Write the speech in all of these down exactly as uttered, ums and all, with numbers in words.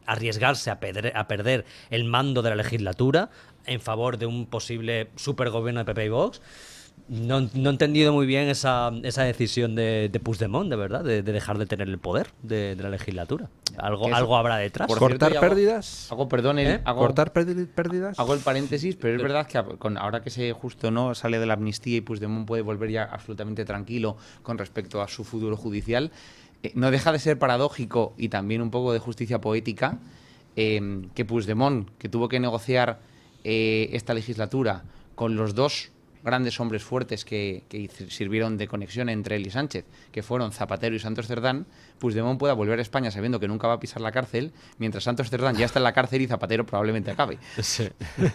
arriesgarse a, pedre, a perder el mando de la legislatura en favor de un posible supergobierno de P P y Vox. No, no he entendido muy bien esa, esa decisión de, de Puigdemont, de verdad, de, de dejar de tener el poder de, de la legislatura. Algo, algo habrá detrás. Por ¿Cortar cierto, pérdidas? Hago, hago perdón, el, ¿Eh? hago, ¿Cortar pérdidas? hago el paréntesis, pero es verdad que con, ahora que se justo no sale de la amnistía y Puigdemont puede volver ya absolutamente tranquilo con respecto a su futuro judicial, eh, no deja de ser paradójico y también un poco de justicia poética eh, que Puigdemont, que tuvo que negociar eh, esta legislatura con los dos grandes hombres fuertes que, que sirvieron de conexión entre él y Sánchez, que fueron Zapatero y Santos Cerdán, Puigdemont pueda volver a España sabiendo que nunca va a pisar la cárcel, mientras Santos Cerdán ya está en la cárcel y Zapatero probablemente acabe. Sí.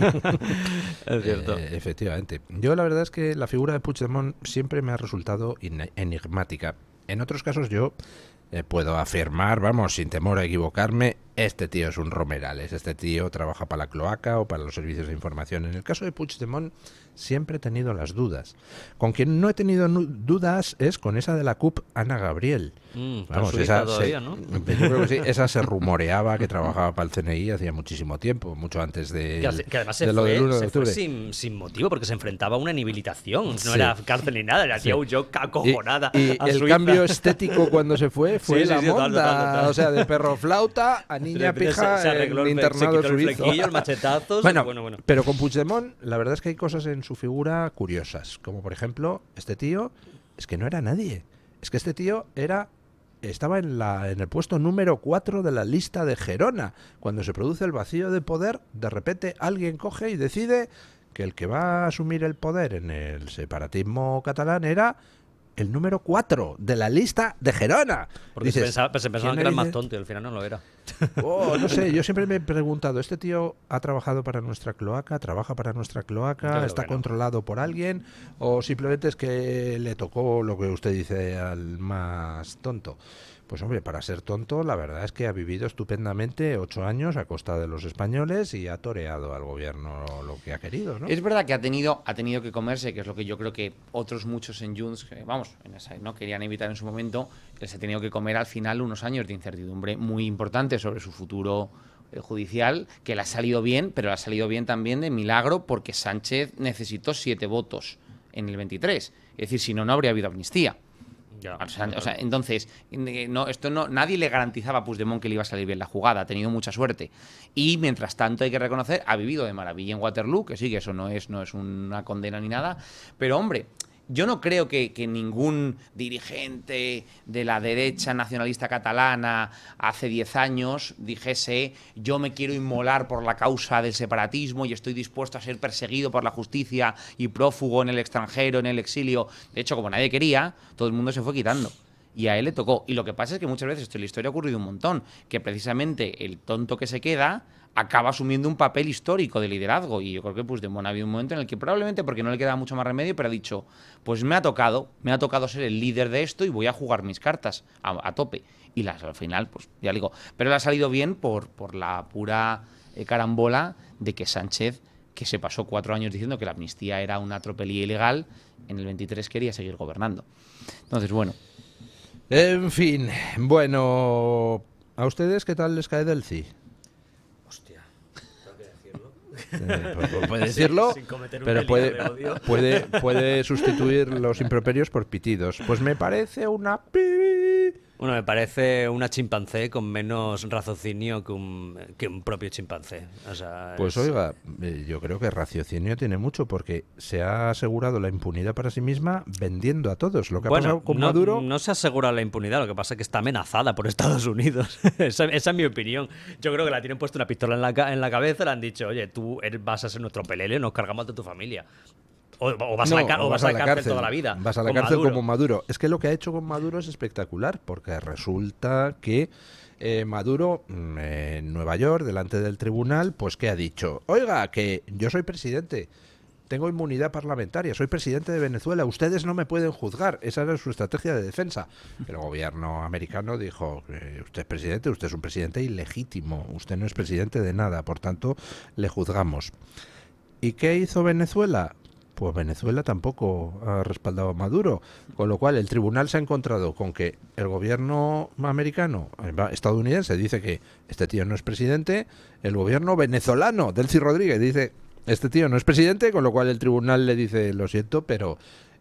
Es cierto. Eh, efectivamente. Yo la verdad es que la figura de Puigdemont siempre me ha resultado enigmática. En otros casos yo eh, puedo afirmar, vamos, sin temor a equivocarme, este tío es un Romerales, este tío trabaja para la cloaca o para los servicios de información. En el caso de Puigdemont siempre he tenido las dudas. Con quien no he tenido dudas es con esa de la C U P, Ana Gabriel. Mm, Vamos, esa todavía, se, ¿no? Yo creo que sí, esa se rumoreaba que trabajaba para el C N I hacía muchísimo tiempo, mucho antes de, Que, que además de se lo fue, del uno de se octubre. fue sin, sin motivo, porque se enfrentaba a una inhabilitación. No Sí. era cárcel ni nada, era Sí. tío, yo acojonada. Y, y a el Suiza. cambio estético cuando se fue fue Sí, sí, la sí, total, monda. total, total. O sea, de perro flauta a niña De repente pija se, se arregló en el, internado se quitó el suizo. flequillo, el machetazos. Bueno, bueno, bueno. pero con Puigdemont la verdad es que hay cosas en su figura curiosas, como por ejemplo, este tío es que no era nadie. Es que este tío era estaba en la en el puesto número cuatro de la lista de Gerona. Cuando se produce el vacío de poder, de repente alguien coge y decide que el que va a asumir el poder en el separatismo catalán era el número cuatro de la lista de Gerona. Porque Dices, se pensaba, se pensaban ¿quién que era el le más dice? tonto y al final no lo era. Oh, no sé, yo siempre me he preguntado, ¿este tío ha trabajado para nuestra cloaca? ¿Trabaja para nuestra Yo cloaca? creo ¿Está que no. controlado por alguien? ¿O simplemente es que le tocó lo que usted dice al más tonto? Pues hombre, para ser tonto, la verdad es que ha vivido estupendamente ocho años a costa de los españoles y ha toreado al gobierno lo que ha querido, ¿no? Es verdad que ha tenido, ha tenido que comerse, que es lo que yo creo que otros muchos en Junts, que, vamos, en esa, no querían evitar en su momento, les ha tenido que comer al final unos años de incertidumbre muy importante sobre su futuro eh, judicial, que le ha salido bien, pero le ha salido bien también de milagro porque Sánchez necesitó siete votos en el veintitrés. Es decir, si no, no habría habido amnistía. Ya, O sea, o sea, entonces, no, esto no, nadie le garantizaba a Puigdemont que le iba a salir bien la jugada, ha tenido mucha suerte. Y mientras tanto, hay que reconocer, ha vivido de maravilla en Waterloo, que sí, que eso no es, no es una condena ni nada, pero hombre, yo no creo que, que ningún dirigente de la derecha nacionalista catalana hace diez años dijese yo me quiero inmolar por la causa del separatismo y estoy dispuesto a ser perseguido por la justicia y prófugo en el extranjero, en el exilio. De hecho, como nadie quería, todo el mundo se fue quitando. Y a él le tocó. Y lo que pasa es que muchas veces esto en la historia ha ocurrido un montón, que precisamente el tonto que se queda acaba asumiendo un papel histórico de liderazgo. Y yo creo que Puigdemont ha habido un momento en el que probablemente, porque no le queda mucho más remedio, pero ha dicho, pues me ha tocado, me ha tocado ser el líder de esto y voy a jugar mis cartas a, a tope. Y las, al final, pues ya digo, pero le ha salido bien por, por la pura eh, carambola de que Sánchez, que se pasó cuatro años diciendo que la amnistía era una tropelía ilegal, en el veintitrés quería seguir gobernando. Entonces, bueno. En fin, bueno, ¿a ustedes qué tal les cae del C I? Hostia, tengo que decirlo. Eh, pues, puede decirlo, Sin cometer un pero delito puede, de odio. puede, puede sustituir los improperios por pitidos. Pues me parece una pi. Bueno, me parece una chimpancé con menos raciocinio que un, que un propio chimpancé. O sea, Pues es- oiga, eh, yo creo que raciocinio tiene mucho porque se ha asegurado la impunidad para sí misma vendiendo a todos. Lo que ha bueno, pasado con no, Maduro... no se asegura la impunidad, lo que pasa es que está amenazada por Estados Unidos. esa, esa es mi opinión. Yo creo que la tienen puesto una pistola en la, ca- en la cabeza, le han dicho, oye, tú eres- vas a ser nuestro pelele, nos cargamos de tu familia. O, o vas, No, a la, car- o vas a la cárcel, toda la vida. Vas a la con cárcel Maduro. como Maduro. Es que lo que ha hecho con Maduro es espectacular, porque resulta que eh, Maduro mm, en Nueva York, delante del tribunal, pues que ha dicho, oiga, que yo soy presidente, tengo inmunidad parlamentaria, soy presidente de Venezuela, ustedes no me pueden juzgar. Esa era su estrategia de defensa. El gobierno americano dijo, eh, usted es presidente, usted es un presidente ilegítimo, usted no es presidente de nada, por tanto, le juzgamos. ¿Y qué hizo Venezuela? pues Venezuela tampoco ha respaldado a Maduro, con lo cual el tribunal se ha encontrado con que el gobierno americano, estadounidense, dice que este tío no es presidente, el gobierno venezolano, Delcy Rodríguez, dice este tío no es presidente, con lo cual el tribunal le dice, lo siento, pero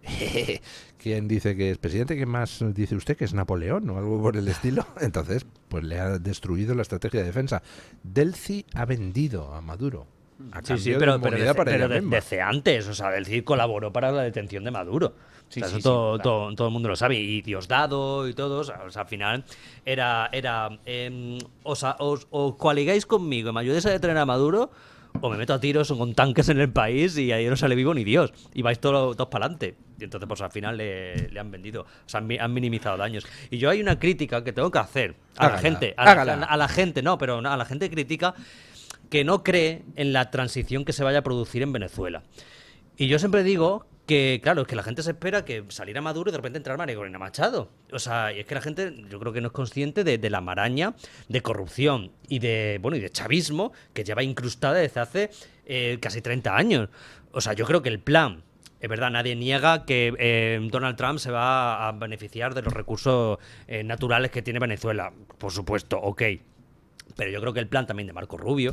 ¿quién dice que es presidente? ¿Qué más dice usted que es Napoleón o algo por el estilo? Entonces, pues le ha destruido la estrategia de defensa. Delcy ha vendido a Maduro. A Sí, sí, cambio pero, de pero, inmunidad desde, para pero ella de- misma. desde antes, o sea, el C I D colaboró para la detención de Maduro. Sí, O sea, sí, eso sí, todo, claro. todo, todo el mundo lo sabe. Y Diosdado y todos. O sea, al final era, era em, os, a- os, os coaligáis conmigo y me ayudéis a detener a Maduro, o me meto a tiros con tanques en el país y ahí no sale vivo ni Dios. Y vais todos, todos para adelante. Y entonces, pues al final le, le han vendido. O sea, han, mi- han minimizado daños. Y yo hay una crítica que tengo que hacer a Hágala, la gente. A la, hágala. a la gente, no, pero a la gente crítica que no cree en la transición que se vaya a producir en Venezuela. Y yo siempre digo que, claro, es que la gente se espera que saliera Maduro y de repente entrar María Corina Machado. O sea, y es que la gente, yo creo que no es consciente de, de la maraña de corrupción y de, bueno, y de chavismo que lleva incrustada desde hace eh, casi treinta años. O sea, yo creo que el plan, es verdad, nadie niega que eh, Donald Trump se va a beneficiar de los recursos eh, naturales que tiene Venezuela. Por supuesto, ok. Pero yo creo que el plan también de Marco Rubio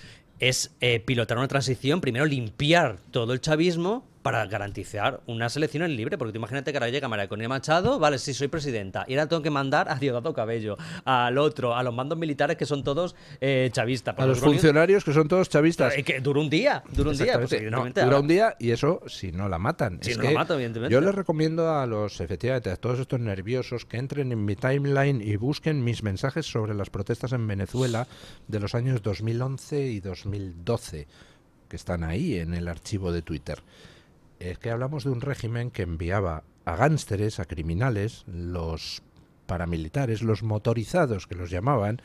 es eh, pilotar una transición, primero limpiar todo el chavismo para garantizar unas elecciones libres, porque tú imagínate que ahora llega María Corina Machado, vale, sí, soy presidenta, y ahora tengo que mandar a Diosdado Cabello, al otro, a los mandos militares que son todos eh, chavistas. A Pues los creo que- funcionarios que son todos chavistas. Eh, que dura un día, dura un día. Pues Exactamente. No, evidentemente dura ahora- un día y eso si no la matan. Si Es no que la matan, evidentemente. yo les recomiendo a los, efectivamente, a todos estos nerviosos que entren en mi timeline y busquen mis mensajes sobre las protestas en Venezuela de los años dos mil once y dos mil doce, que están ahí en el archivo de Twitter. Es que hablamos de un régimen que enviaba a gánsteres, a criminales, los paramilitares, los motorizados que los llamaban,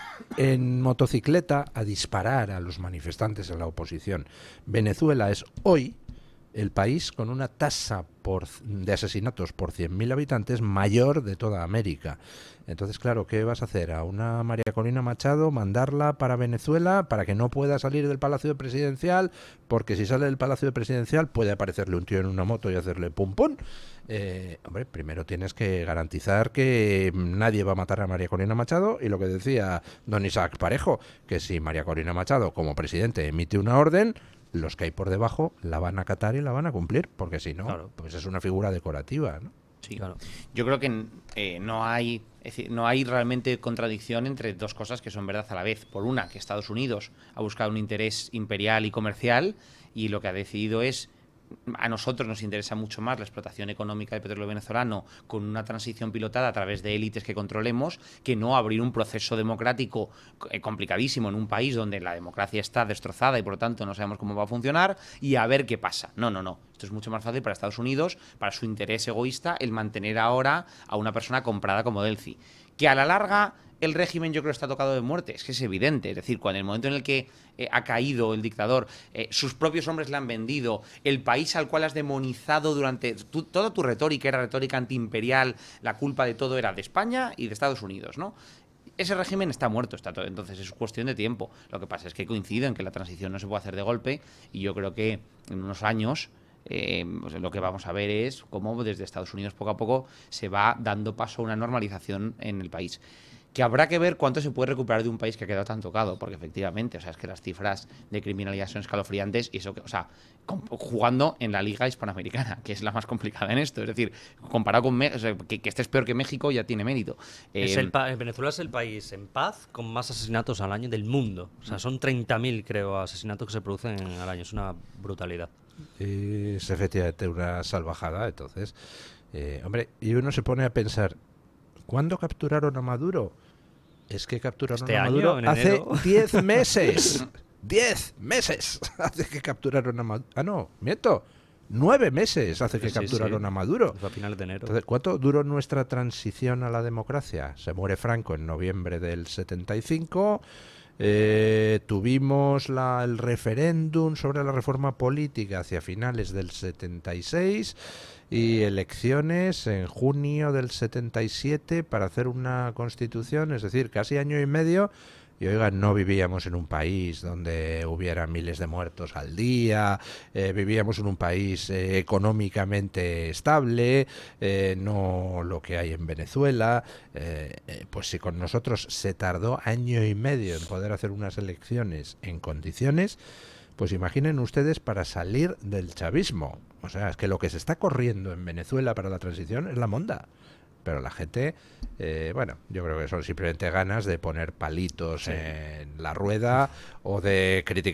en motocicleta a disparar a los manifestantes en la oposición. Venezuela es hoy el país con una tasa por, de asesinatos por cien mil habitantes mayor de toda América. Entonces, claro, ¿qué vas a hacer? ¿A una María Corina Machado mandarla para Venezuela para que no pueda salir del Palacio Presidencial? Porque si sale del Palacio Presidencial puede aparecerle un tío en una moto y hacerle pum pum. Eh, hombre, primero tienes que garantizar que nadie va a matar a María Corina Machado, y lo que decía don Isaac Parejo, que si María Corina Machado como presidente emite una orden, los que hay por debajo la van a acatar y la van a cumplir, porque si no, Claro. pues es una figura decorativa, ¿no? Sí. Claro. Yo creo que eh, no hay es decir, no hay realmente contradicción entre dos cosas que son verdad a la vez. Por una, que Estados Unidos ha buscado un interés imperial y comercial, y lo que ha decidido es, a nosotros nos interesa mucho más la explotación económica del petróleo venezolano con una transición pilotada a través de élites que controlemos, que no abrir un proceso democrático eh, complicadísimo en un país donde la democracia está destrozada y por lo tanto no sabemos cómo va a funcionar, y a ver qué pasa. No, no, no. Esto es mucho más fácil para Estados Unidos, para su interés egoísta, el mantener ahora a una persona comprada como Delcy. Que a la larga el régimen, yo creo, está tocado de muerte. Es que es evidente. Es decir, cuando el momento en el que eh, ha caído el dictador, eh, sus propios hombres le han vendido, el país al cual has demonizado durante... Tu, toda tu retórica era retórica antiimperial, la culpa de todo era de España y de Estados Unidos, ¿no? Ese régimen está muerto, está todo, entonces es cuestión de tiempo. Lo que pasa es que coincido en que la transición no se puede hacer de golpe, y yo creo que en unos años... Eh, pues lo que vamos a ver es cómo desde Estados Unidos poco a poco se va dando paso a una normalización en el país. Que habrá que ver cuánto se puede recuperar de un país que ha quedado tan tocado, porque efectivamente, o sea, es que las cifras de criminalidad son escalofriantes, y eso que, o sea, jugando en la Liga Hispanoamericana, que es la más complicada en esto, es decir, comparado con Me- o sea, que, que estés peor que México ya tiene mérito. Es Eh, el pa- Venezuela es el país en paz con más asesinatos al año del mundo. O sea, son treinta mil, creo, asesinatos que se producen al año. Es una brutalidad. Es efectivamente una salvajada. Entonces, eh, hombre, y uno se pone a pensar, ¿cuándo capturaron a Maduro? Es que capturaron Este a año, Maduro en hace enero. diez meses. diez meses hace que capturaron a Maduro. Ah, no, miento. Nueve meses hace que Sí, capturaron sí. a Maduro. Fue a finales de enero. Entonces, ¿cuánto duró nuestra transición a la democracia? Se muere Franco en noviembre del setenta y cinco. Eh, tuvimos la, el referéndum sobre la reforma política hacia finales del setenta y seis, y elecciones en junio del setenta y siete para hacer una constitución, es decir, casi año y medio y oiga, no vivíamos en un país donde hubiera miles de muertos al día, eh, vivíamos en un país eh, económicamente estable, eh, no lo que hay en Venezuela. Eh, eh, pues si con nosotros se tardó año y medio en poder hacer unas elecciones en condiciones, pues imaginen ustedes para salir del chavismo. O sea, es que lo que se está corriendo en Venezuela para la transición es la monda. Pero la gente, eh, bueno, yo creo que son simplemente ganas de poner palitos Sí. en la rueda o de criticar